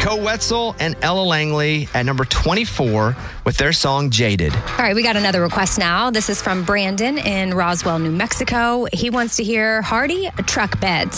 Toe Wetzel and Ella Langley at number 24 with their song Jaded. All right, we got another request now. This is from Brandon in Roswell, New Mexico. He wants to hear Hardy, Truck Beds.